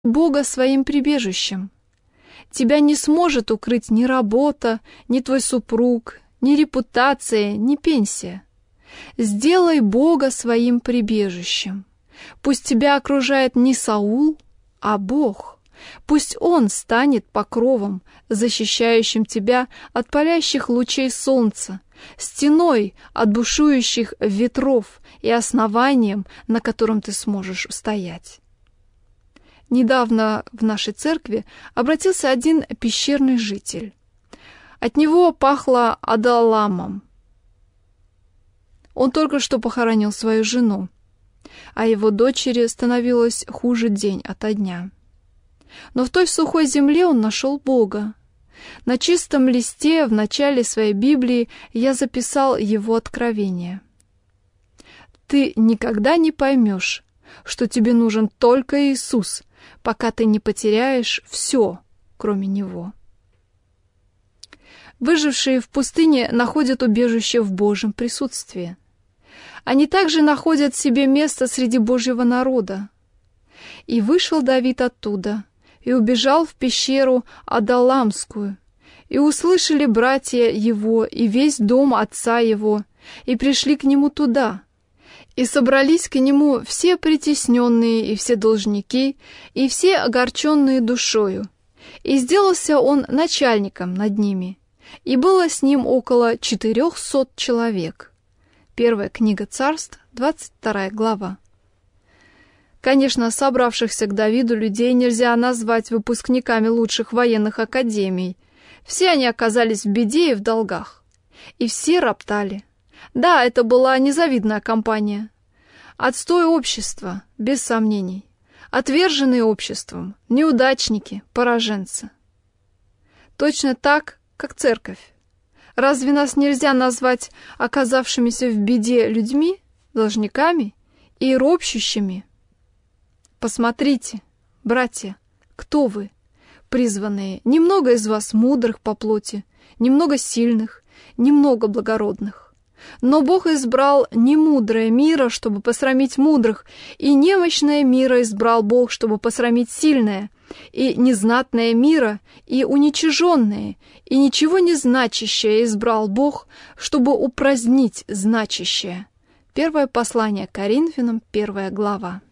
Бога своим прибежищем. Тебя не сможет укрыть ни работа, ни твой супруг, ни репутация, ни пенсия. Сделай Бога своим прибежищем. Пусть тебя окружает не Саул, а Бог. Пусть Он станет покровом, защищающим тебя от палящих лучей солнца, стеной от бушующих ветров и основанием, на котором ты сможешь устоять. Недавно в нашей церкви обратился один пещерный житель. От него пахло адалламом. Он только что похоронил свою жену, а его дочери становилось хуже день ото дня. Но в той сухой земле он нашел Бога. На чистом листе в начале своей Библии я записал его откровение. Ты никогда не поймешь, что тебе нужен только Иисус, пока ты не потеряешь все, кроме Него. Выжившие в пустыне находят убежище в Божьем присутствии. Они также находят себе место среди Божьего народа. И вышел Давид оттуда, и убежал в пещеру Адалламскую, и услышали братья его и весь дом отца его, и пришли к нему туда, и собрались к нему все притесненные и все должники, и все огорченные душою, и сделался он начальником над ними, и было с ним около 400 человек. Первая книга Царств, 22 глава. Конечно, собравшихся к Давиду людей нельзя назвать выпускниками лучших военных академий. Все они оказались в беде и в долгах. И все роптали. Да, это была незавидная компания. Отстой общества, без сомнений. Отверженные обществом, неудачники, пораженцы. Точно так, как церковь. Разве нас нельзя назвать оказавшимися в беде людьми, должниками и ропщущими? Посмотрите, братья, кто вы, призванные, немного из вас мудрых по плоти, немного сильных, немного благородных. Но Бог избрал немудрое мира, чтобы посрамить мудрых, и немощное мира избрал Бог, чтобы посрамить сильное, и незнатное мира, и уничиженное, и ничего не значащее избрал Бог, чтобы упразднить значащее. Первое послание Коринфянам, 1 глава.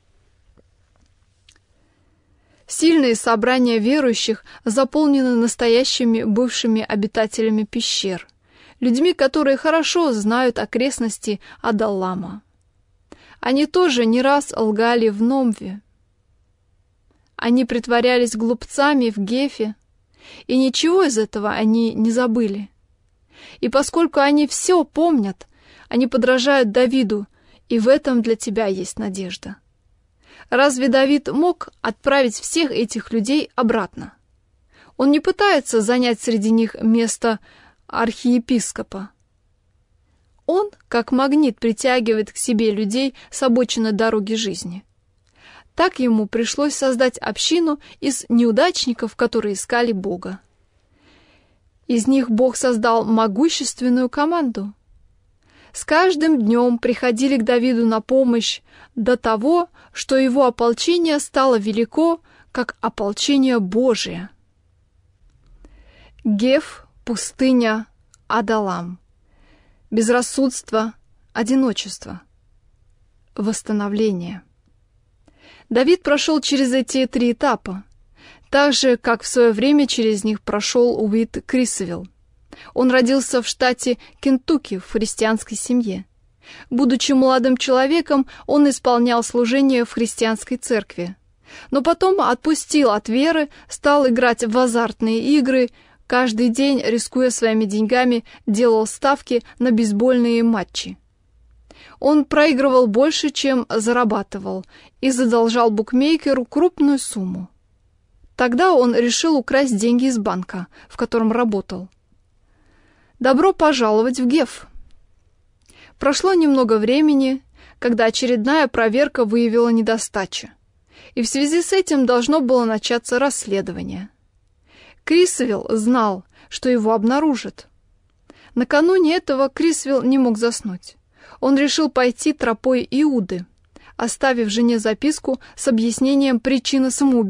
Сильные собрания верующих заполнены настоящими бывшими обитателями пещер, людьми, которые хорошо знают окрестности Адаллама. Они тоже не раз лгали в Номве. Они притворялись глупцами в Гефе, и ничего из этого они не забыли. И поскольку они все помнят, они подражают Давиду, и в этом для тебя есть надежда. Разве Давид мог отправить всех этих людей обратно? Он не пытается занять среди них место архиепископа. Он, как магнит, притягивает к себе людей с обочины дороги жизни. Так ему пришлось создать общину из неудачников, которые искали Бога. Из них Бог создал могущественную команду. С каждым днем приходили к Давиду на помощь до того, что его ополчение стало велико, как ополчение Божие. Геф, пустыня, Адаллам. Безрассудство, одиночество. Восстановление. Давид прошел через эти 3 этапа, так же, как в свое время через них прошел Уит Крисвелл. Он родился в штате Кентукки в христианской семье. Будучи молодым человеком, он исполнял служение в христианской церкви. Но потом отпустил от веры, стал играть в азартные игры, каждый день, рискуя своими деньгами, делал ставки на бейсбольные матчи. Он проигрывал больше, чем зарабатывал, и задолжал букмекеру крупную сумму. Тогда он решил украсть деньги из банка, в котором работал. Добро пожаловать в Геф. Прошло немного времени, когда очередная проверка выявила недостачу, и в связи с этим должно было начаться расследование. Крисвелл знал, что его обнаружат. Накануне этого Крисвелл не мог заснуть. Он решил пойти тропой Иуды, оставив жене записку с объяснением причины самоубийства.